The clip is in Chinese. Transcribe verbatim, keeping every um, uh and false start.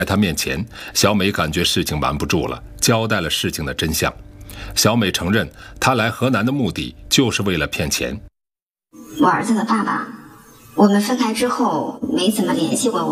在他面前，小美感觉事情瞒不住了，交代了事情的真相。小美承认，她来河南的目的就是为了骗钱。 我儿子的爸爸，我们分开之后没怎么联系过我。